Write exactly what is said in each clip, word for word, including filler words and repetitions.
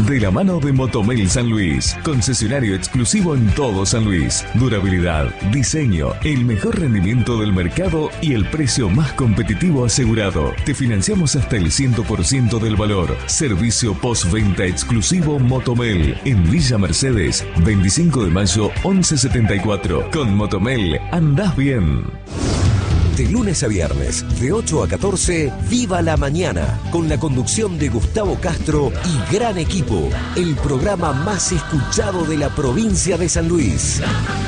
de la mano de Motomel San Luis, concesionario exclusivo en todo San Luis. Durabilidad, diseño, el mejor rendimiento del mercado y el precio más competitivo asegurado. Te financiamos hasta el cien por ciento del valor. Servicio postventa exclusivo Motomel en Villa Mercedes, veinticinco de mayo, once setenta y cuatro. Con Motomel andás bien. De lunes a viernes, de ocho a catorce, Viva la Mañana, con la conducción de Gustavo Castro y gran equipo, el programa más escuchado de la provincia de San Luis.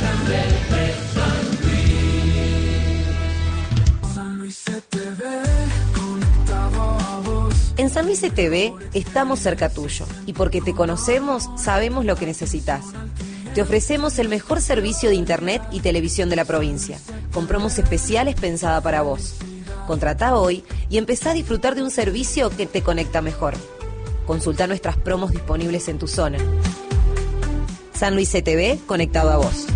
En San Luis T V estamos cerca tuyo y porque te conocemos sabemos lo que necesitas. Te ofrecemos el mejor servicio de internet y televisión de la provincia, con promos especiales pensada para vos. Contratá hoy y empezá a disfrutar de un servicio que te conecta mejor. Consultá nuestras promos disponibles en tu zona. San Luis T V, conectado a vos.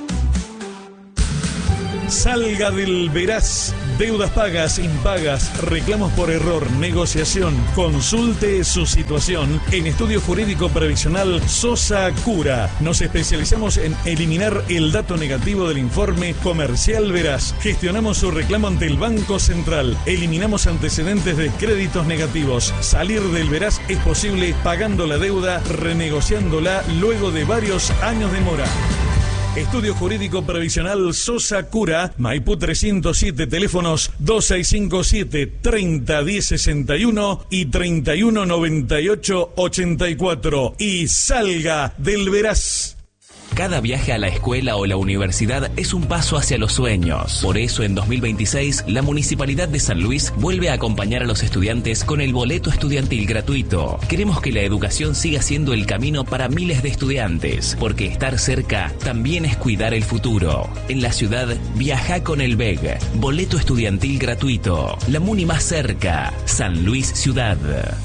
Salga del Veraz. Deudas pagas, impagas, reclamos por error, negociación. Consulte su situación en Estudio Jurídico Previsional Sosa Cura. Nos especializamos en eliminar el dato negativo del informe comercial Veraz. Gestionamos su reclamo ante el Banco Central. Eliminamos antecedentes de créditos negativos. Salir del Veraz es posible pagando la deuda, renegociándola luego de varios años de mora. Estudio Jurídico Previsional Sosa Cura, Maipú trescientos siete, teléfonos dos seis cinco siete, treinta diez sesenta y uno y treinta y uno noventa y ocho ochenta y cuatro. Y salga del Veraz. Cada viaje a la escuela o la universidad es un paso hacia los sueños. Por eso, en dos mil veintiséis, la Municipalidad de San Luis vuelve a acompañar a los estudiantes con el boleto estudiantil gratuito. Queremos que la educación siga siendo el camino para miles de estudiantes, porque estar cerca también es cuidar el futuro. En la ciudad, viaja con el B E G. Boleto estudiantil gratuito. La Muni más cerca. San Luis Ciudad.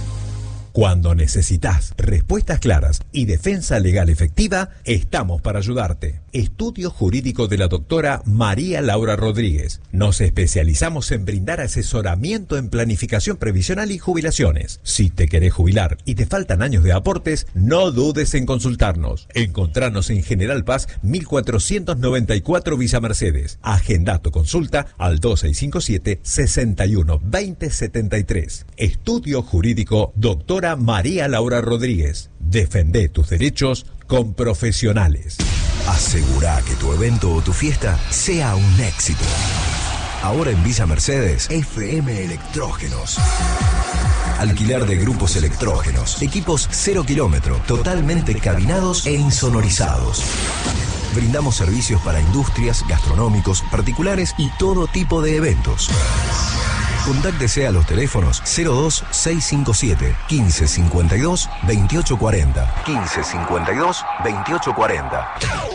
Cuando necesitas respuestas claras y defensa legal efectiva, estamos para ayudarte. Estudio Jurídico de la doctora María Laura Rodríguez. Nos especializamos en brindar asesoramiento en planificación previsional y jubilaciones. Si te querés jubilar y te faltan años de aportes, no dudes en consultarnos. Encontranos en General Paz mil cuatrocientos noventa y cuatro Villa Mercedes. Agenda tu consulta al dos seis cinco siete, seis uno dos cero siete tres. Estudio Jurídico Doctora María Laura Rodríguez. Defende tus derechos con profesionales. Asegura que tu evento o tu fiesta sea un éxito. Ahora en Villa Mercedes, F M Electrógenos. Alquiler de grupos electrógenos. Equipos cero kilómetro, totalmente cabinados e insonorizados. Brindamos servicios para industrias, gastronómicos, particulares y todo tipo de eventos. Contáctese a los teléfonos cero dos seis cinco siete, quince cincuenta y dos, veintiocho cuarenta. quince cincuenta y dos, veintiocho cuarenta.